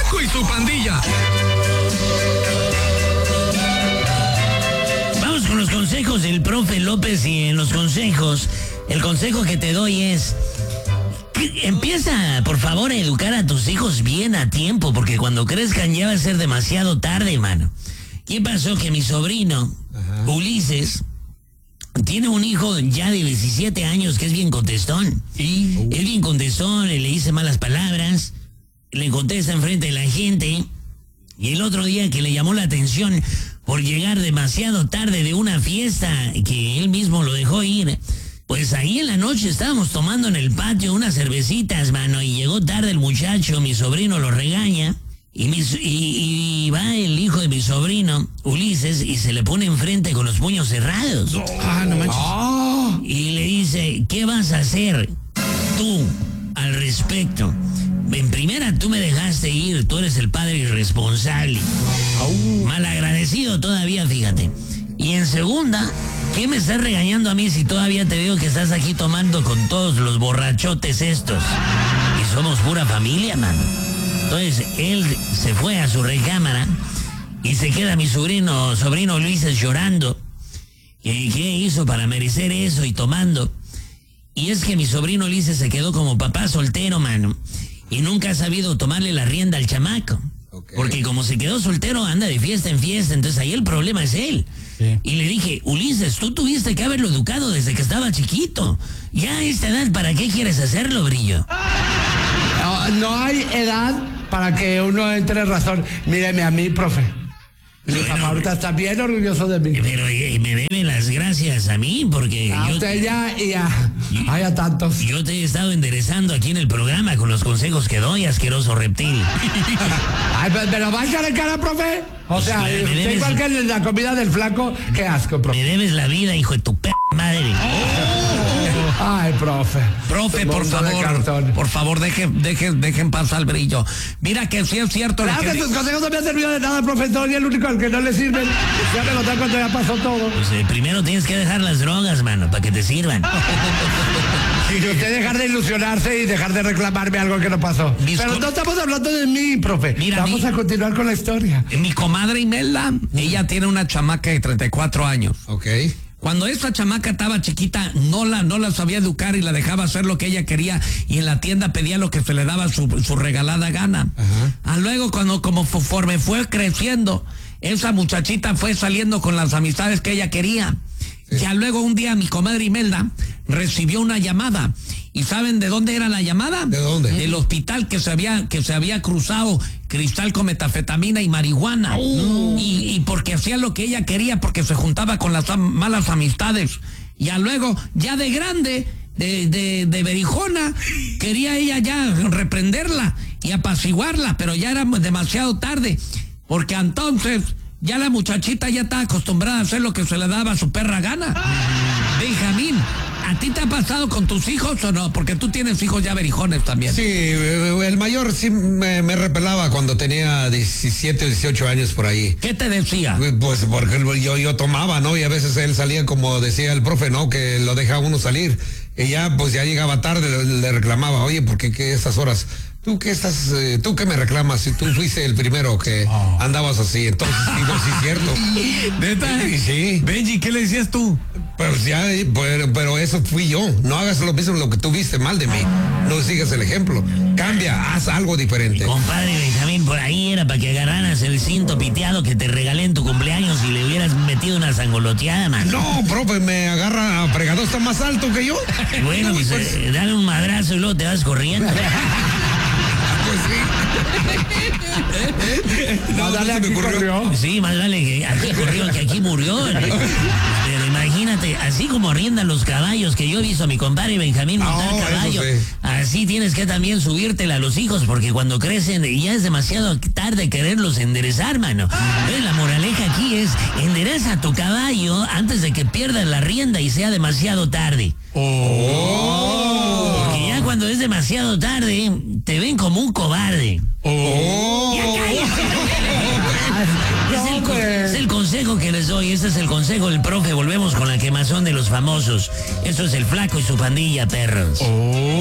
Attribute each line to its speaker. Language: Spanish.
Speaker 1: Flaco y su pandilla.
Speaker 2: Vamos con los consejos del profe López, y en los consejos, el consejo que te doy es: empieza, por favor, a educar a tus hijos bien a tiempo, porque cuando crezcan ya va a ser demasiado tarde, mano. ¿Qué pasó? Que mi sobrino, Ulises, tiene un hijo ya de 17 años que es bien contestón.
Speaker 1: ¿Y?
Speaker 2: Es bien contestón, le dice malas palabras, le contesta enfrente de la gente. Y el otro día que le llamó la atención por llegar demasiado tarde de una fiesta que él mismo lo dejó ir, pues ahí en la noche estábamos tomando en el patio unas cervecitas, mano, y llegó tarde el muchacho, mi sobrino lo regaña, y va el hijo de mi sobrino, Ulises, y se le pone enfrente con los puños cerrados.
Speaker 1: No manches.
Speaker 2: Y le dice: ¿qué vas a hacer tú al respecto? En primera, tú me dejaste ir, tú eres el padre irresponsable. Malagradecido todavía, fíjate. Y en segunda, ¿qué me estás regañando a mí si todavía te veo que estás aquí tomando con todos los borrachotes estos? Y somos pura familia, mano. Entonces, él se fue a su recámara y se queda mi sobrino Luis llorando. ¿Qué hizo para merecer eso y tomando? Y es que mi sobrino Ulises se quedó como papá soltero, mano, y nunca ha sabido tomarle la rienda al chamaco. Okay. Porque como se quedó soltero, anda de fiesta en fiesta, entonces ahí el problema es él. Sí. Y le dije: Ulises, tú tuviste que haberlo educado desde que estaba chiquito. Ya a esta edad, ¿para qué quieres hacerlo, Brillo?
Speaker 3: No hay edad para que uno entre en razón. Míreme a mí, profe. Mi papá ahorita está bien orgulloso de mí.
Speaker 2: Pero me debe las gracias a mí, porque
Speaker 3: usted ya hay a tantos.
Speaker 2: Yo te he estado enderezando aquí en el programa con los consejos que doy, asqueroso reptil.
Speaker 3: Ay, pero va a echar en cara, profe. O sea, usted igual que la comida del flaco, qué asco, profe.
Speaker 2: Me debes la vida, hijo de tu madre.
Speaker 3: Ay, profe.
Speaker 1: Profe, por favor, dejen pasar al Brillo. Mira que sí es cierto.
Speaker 3: Claro que sus consejos no me han servido de nada, profesor, y el único al que no le sirven. Ya me lo da cuando ya pasó todo.
Speaker 2: Pues primero tienes que dejar las drogas, mano, para que te sirvan.
Speaker 3: Y usted dejar de ilusionarse y dejar de reclamarme algo que no pasó. Pero no estamos hablando de mí, profe. Mira, vamos a continuar con la historia.
Speaker 1: Mi comadre Imelda, ella tiene una chamaca de 34 años.
Speaker 3: Ok.
Speaker 1: Cuando esa chamaca estaba chiquita, no la sabía educar y la dejaba hacer lo que ella quería, y en la tienda pedía lo que se le daba su regalada gana. Luego, conforme fue creciendo, esa muchachita fue saliendo con las amistades que ella quería. Sí. Ya luego un día mi comadre Imelda recibió una llamada. ¿Y saben de dónde era la llamada?
Speaker 3: ¿De dónde?
Speaker 1: Del hospital que se había cruzado cristal con metafetamina y marihuana. Y porque hacía lo que ella quería, porque se juntaba con las malas amistades. Ya luego, ya de grande, de berijona, quería ella ya reprenderla y apaciguarla, pero ya era demasiado tarde, porque entonces ya la muchachita ya estaba acostumbrada a hacer lo que se le daba a su perra gana. Benjamín, ¿a ti te ha pasado con tus hijos o no? Porque tú tienes hijos ya berijones también.
Speaker 4: Sí, el mayor sí me repelaba cuando tenía 17 o 18 años por ahí.
Speaker 1: ¿Qué te decía?
Speaker 4: Pues porque yo tomaba, ¿no? Y a veces él salía, como decía el profe, ¿no? Que lo deja uno salir. Y ya, pues ya llegaba tarde, le reclamaba: oye, ¿por qué estas horas? ¿Tú qué me reclamas si tú fuiste el primero que andabas así? Entonces, digo, sí es cierto.
Speaker 1: ¿Neta?
Speaker 4: Sí.
Speaker 1: Benji, ¿qué le decías tú?
Speaker 4: Pues ya, pero eso fui yo. No hagas lo mismo lo que tú viste mal de mí. No sigas el ejemplo. Cambia, haz algo diferente.
Speaker 2: Compadre Benjamín, por ahí era para que agarraras el cinto piteado que te regalé en tu cumpleaños y le hubieras metido una sangoloteada, man.
Speaker 4: No, profe, me agarra a fregado, está más alto que yo.
Speaker 2: Bueno, pues dale un madrazo y luego te vas corriendo.
Speaker 4: Pues sí.
Speaker 3: No, dale, aquí corrió.
Speaker 2: Sí, más vale que aquí corrió que aquí murió. Pero imagínate, así como arriendan los caballos, que yo he visto a mi compadre Benjamín montar caballo,
Speaker 4: sí.
Speaker 2: Así tienes que también subírtela a los hijos, porque cuando crecen ya es demasiado tarde quererlos enderezar, mano. Entonces, la moraleja aquí es: endereza a tu caballo antes de que pierdas la rienda y sea demasiado tarde. Porque ya cuando es demasiado tarde, te ven como un cobarde. Ya cállate. Es el consejo que les doy, este es el consejo del profe. Volvemos con la quemazón de los famosos. Esto es el Flaco y su pandilla, perros.